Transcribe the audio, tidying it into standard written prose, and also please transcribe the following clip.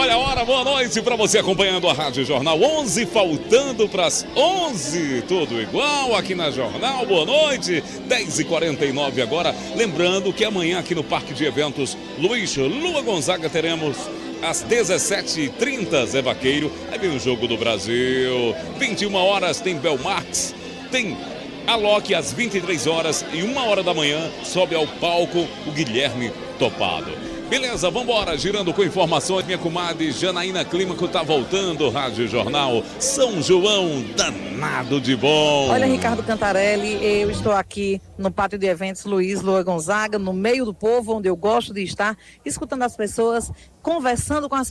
Olha a hora, boa noite para você acompanhando a Rádio Jornal. 11 faltando para as 11, tudo igual aqui na Jornal. Boa noite, 10h49 agora. Lembrando que amanhã aqui no Parque de Eventos Luiz Lua Gonzaga teremos às 17h30 Zé Vaqueiro. Aí vem o Jogo do Brasil. 21 horas tem Belmarx, tem Alok às 23 horas e 1 hora da manhã sobe ao palco o Guilherme Topado. Beleza, vambora, girando com informações. Minha comadre Janaína Clímaco tá voltando, Rádio Jornal São João, danado de bom. Olha, Ricardo Cantarelli, eu estou aqui no Pátio de Eventos Luiz Lua Gonzaga, no meio do povo, onde eu gosto de estar, escutando as pessoas, conversando com as